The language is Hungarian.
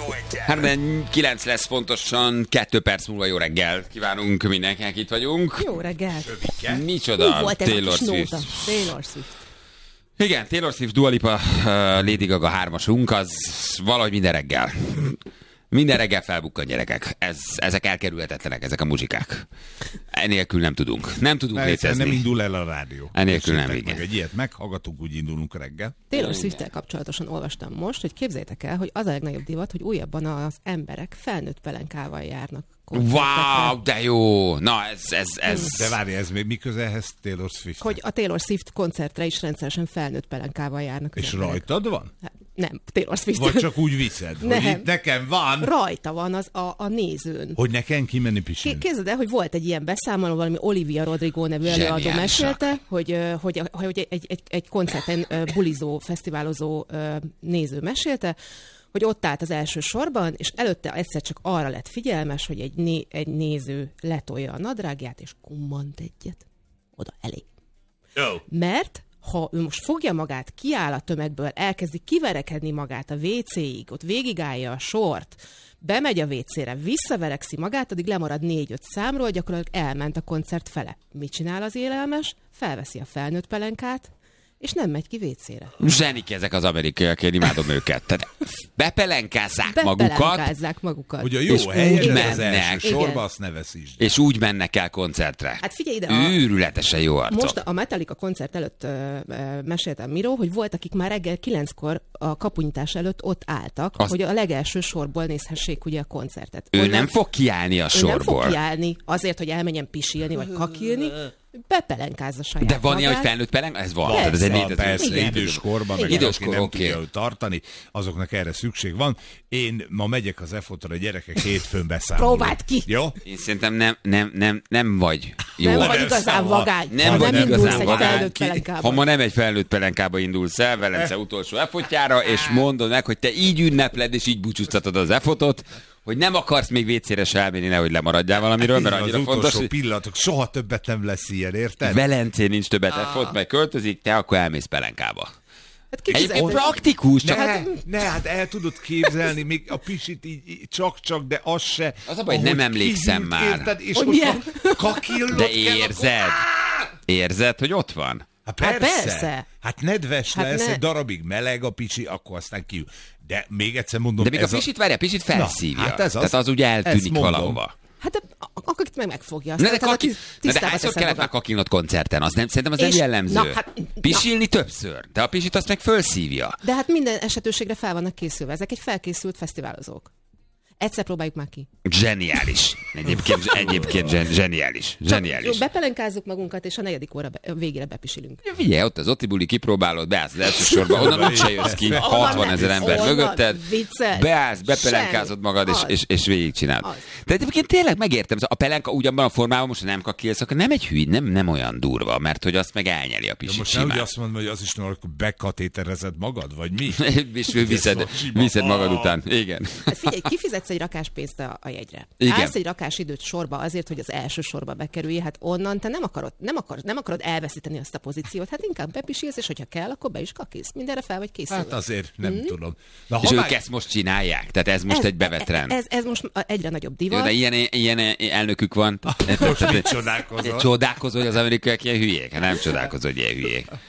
9 lesz pontosan, 2 perc múlva jó reggel. Kívánunk mindenkinek, itt vagyunk. Jó reggel. Micsoda? Volt ez Taylor a kis Swift. nóta. Taylor Swift. Igen, Taylor Swift, Dua Lipa, Lady Gaga 3-asunk, az valahogy minden reggel. Minden reggel felbukkan, gyerekek. Ezek elkerülhetetlenek, ezek a muzsikák. Enélkül nem tudunk. Nem tudunk létezni. Nem indul el a rádió. Enélkül nem, meg igen. egy ilyet meghallgatunk, úgy indulunk reggel. Taylor Swift-tel kapcsolatosan olvastam most, hogy képzeljétek el, hogy az a legnagyobb divat, hogy újabban az emberek felnőtt pelenkával járnak. Wow, de jó! Na, ez... De várj, ez még mi köze ehhez Taylor Swift? Hogy a Taylor Swift koncertre is rendszeresen felnőtt pelenkával járnak. És rajtad van? Hát, nem, Taylor Swift. Vagy csak úgy viszed, Nem. hogy itt nekem van, Rajta van az a nézőn. hogy nekem kimenni pisilni. Képzeld el, hogy volt egy ilyen beszámoló, valami Olivia Rodrigo nevű előadó Zseniálisak. mesélte, hogy egy koncerten bulizó, fesztiválozó néző mesélte, hogy ott állt az első sorban, és előtte egyszer csak arra lett figyelmes, hogy egy néző letolja a nadrágját, és kummant egyet. Oda elé. Oh. Mert ha ő most fogja magát, kiáll a tömegből, elkezdi kiverekedni magát a WC-ig, ott végigállja a sort, bemegy a WC-re, visszaverekszi magát, addig lemarad 4-5 számról, gyakorlatilag elment a koncert fele. Mit csinál az élelmes? Felveszi a felnőtt pelenkát, és nem megy ki WC-re. Zsenik ezek az amerikaiak, én imádom őket. Tehát bepelenkázzák magukat, Hogy a jó és helyen úgy az mennek. első sorba, Igen. azt ne veszítsd. és úgy mennek el koncertre. Hát figyelj ide, Őrületesen jó arcok. most a Metallica koncert előtt meséltem Miró, hogy volt, akik már reggel 9-kor a kapunyítás előtt ott álltak, hogy a legelső sorból nézhessék ugye a koncertet. Ő Onnan- nem fog kiállni a Ő nem fog sorból. kiállni azért, hogy elmenjen pisilni vagy kakilni, bepelenkázza saját De van ilyen, hogy magát. felnőtt peleng? Ez van. Persze. Tehát ez egy Van, létező. persze, Igen. időskorban, meg Időskor, aki nem oké. tudja őt tartani, azoknak erre szükség van. Én ma megyek az EFOT-ra, a gyerekek hétfőn beszámolnak. Próbáld ki! Jó? Én szerintem nem vagy jó. Nem vagy nem igazán szava. vagány. Nem Ha vagy nem igazán indulsz egy vagány. felnőtt pelenkában. Ha ma nem egy felnőtt pelenkába indulsz el, Velence utolsó EFOT-jára, és mondod meg, hogy te így ünnepled, és így búcsúztatod az EFOT-ot, hogy nem akarsz még WC-re se elmenni, nehogy lemaradjál valamiről, mert Az annyira utolsó fontos, hogy pillanatok, soha többet nem lesz ilyen, érted? Velencén nincs többet EFOT, meg költözik, te akkor elmész pelenkába. Hát kifizet- Egyébként praktikus, csak Hát el tudod képzelni, még a pisit így csak, de az se. Az a baj, hogy ahogy nem emlékszem kihűlt, már. Érted, és Hogy most milyen? kakillod de kell, érzed, érzed, hogy ott van? Hát Hát persze. persze. Hát nedves Hát lesz, ne- egy darabig meleg a pisi, akkor aztán kiül. De még egyszer mondom, De még a ez pisit, várjál, pisit felszívja. hát ez az. Tehát az ugye Ezt eltűnik mondom. valahova. Hát akkor itt megfogja. Na de, Aztán na de tisztába hányszor teszed kellett már magad. kakilnod koncerten? Az nem, szerintem az nem És- jellemző. na, hát- Pisilni többször, de a pisit azt meg fölszívja. De hát minden esetőségre fel vannak készülve. Ezek egy felkészült fesztiválozók. Egyszer próbáljuk már ki. Zseniális. Egyébként zseniális. Jó, Zseniális. bepelenkázzuk magunkat, és a 4. óra végére bepisilünk. Figyelj, ott az Otibuli, kipróbálod, beállsz az első sorba, onnan úgyse jössz ki, 60 000 ember Onnan mögötted, viccelsz. beállsz, bepelenkázott Semmi. magad, Az. és végigcsinálod. Az. De egyébként tényleg megértem, a pelenka ugyanban a formában, most ha nem kakilsz, akkor nem egy hüly, nem olyan durva, mert hogy azt meg elnyeli a De pisit most nem úgy simán. azt mondom, hogy az is nem, akkor bekatéterezed magad, vagy mi? És viszed magad után. Igen. Hát figyelj, kifizetsz egy rakás pénzt a jegyre. Igen. Állsz egy rakás időt sorba azért, hogy az első sorba bekerülj, hát onnan te nem akarod elveszíteni azt a pozíciót, hát inkább bepisilsz, és hogyha kell, akkor be is kakilsz. Mindenre fel vagy készülve. Hát azért nem tudom. Na, És ha ők már- ezt most csinálják, tehát ez most egy bevett trend. Ez most egyre nagyobb Jó, divat. de ilyen elnökük van. Most mit csodálkozol? Csodálkozol, hogy az amerikaiak ilyen hülyék? Nem csodálkozol, hogy ilyen hülyék.